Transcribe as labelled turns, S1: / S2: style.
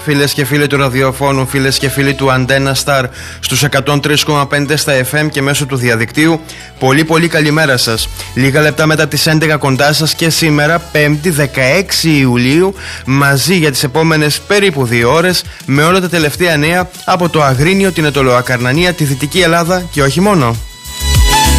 S1: φίλες και φίλοι του ραδιοφώνου, φίλες και φίλοι του Antenna Star στους 103,5 στα FM και μέσω του διαδικτύου. Πολύ καλημέρα σας. Λίγα λεπτά μετά τις 11 κοντά σας και σήμερα 5η 16 Ιουλίου, μαζί για τις επόμενες περίπου 2 ώρες με όλα τα τελευταία νέα από το Αγρίνιο, την Ετωλοακαρνανία, τη Δυτική Ελλάδα και όχι μόνο.